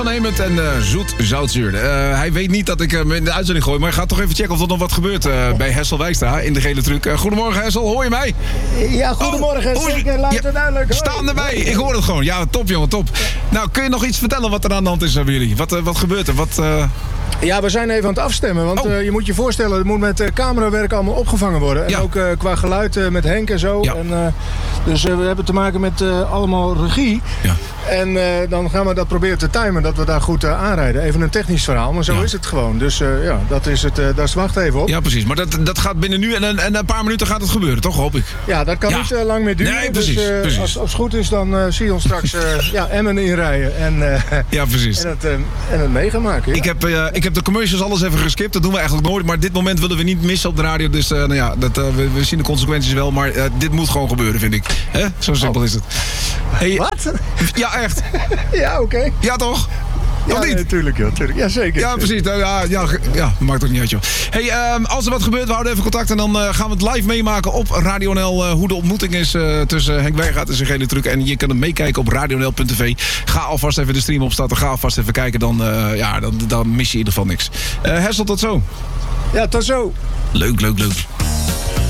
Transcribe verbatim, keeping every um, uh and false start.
aannemend en uh, zoet zoutzuur. Uh, hij weet niet dat ik hem in de uitzending gooi, maar ik ga toch even checken of er nog wat gebeurt uh, bij Hessel Wijkstra in de gele truck. Uh, goedemorgen Hessel, hoor je mij? Ja, goedemorgen. Oh, zeker, luid en duidelijk. Staan erbij, ik hoor het gewoon. Ja, top jongen, top. Nou, kun je nog iets vertellen wat er aan de hand is bij jullie? Wat, uh, wat gebeurt er? Wat... Uh... Ja, we zijn even aan het afstemmen. Want oh. uh, je moet je voorstellen, het moet met uh, camerawerk allemaal opgevangen worden. En ja. ook uh, qua geluid uh, met Henk en zo. Ja. En, uh, dus uh, we hebben te maken met uh, allemaal regie. Ja. En uh, dan gaan we dat proberen te timen, dat we daar goed uh, aanrijden. Even een technisch verhaal, maar zo ja. is het gewoon. Dus uh, ja, dat is het. Uh, daar wacht even op. Ja, precies. Maar dat, dat gaat binnen nu en een, en een paar minuten gaat het gebeuren, toch? Hoop ik. Ja, dat kan ja. niet uh, lang meer duren. Nee, precies. Dus uh, precies. Als, als het goed is, dan uh, zie je ons straks uh, ja, Emmen inrijden. En, uh, ja, precies. En het, uh, en het mega maken. Ja. Ik, heb, uh, ik heb de commercials alles even geskipt. Dat doen we eigenlijk nooit. Maar dit moment willen we niet missen op de radio. Dus uh, nou ja, dat, uh, we, we zien de consequenties wel. Maar uh, dit moet gewoon gebeuren, vind ik. Hè? Zo simpel oh. is het. Hey, Wat? Ja, echt. Ja, oké. Okay. Ja, toch? Ja, of niet? Natuurlijk, ja, natuurlijk. Ja, zeker. Ja, precies. Ja, ja, ja, maakt ook niet uit, joh. Hey, um, als er wat gebeurt, we houden even contact. En dan uh, gaan we het live meemaken op Radio N L. Uh, hoe de ontmoeting is uh, tussen Henk Wijngaard en zijn gele truck. En je kan hem meekijken op radio n l punt t v. Ga alvast even de stream opstarten. Ga alvast even kijken. Dan, uh, ja, dan, dan mis je in ieder geval niks. Uh, Hessel, tot zo. Ja, tot zo. Leuk, leuk, leuk.